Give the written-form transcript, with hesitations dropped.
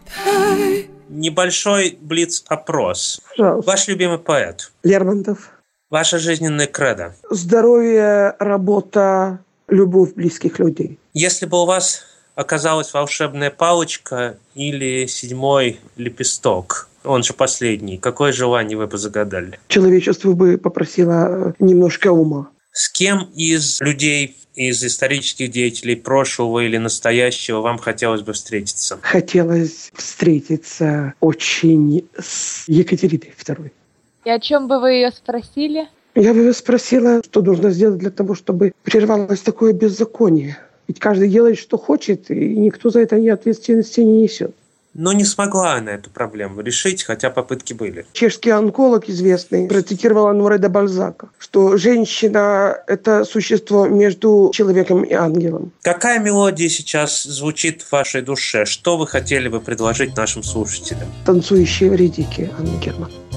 Небольшой блиц-опрос. Пожалуйста. Ваш любимый поэт? Лермонтов. Ваша жизненная кредо? Здоровье, работа, любовь близких людей. Если бы у вас оказалась волшебная палочка или 7-й лепесток, он же последний, какое желание вы бы загадали? Человечество бы попросило немножко ума. С кем из людей, из исторических деятелей прошлого или настоящего вам хотелось бы встретиться? Хотелось встретиться очень с Екатериной II. И о чем бы вы ее спросили? Я бы ее спросила, что нужно сделать для того, чтобы прервалось такое беззаконие. Ведь каждый делает, что хочет, и никто за это ответственности не несет. Но не смогла она эту проблему решить, хотя попытки были. Чешский онколог известный процитировал Ануре де Бальзака, что женщина – это существо между человеком и ангелом. Какая мелодия сейчас звучит в вашей душе? Что вы хотели бы предложить нашим слушателям? «Танцующие вредики» Анны Герман.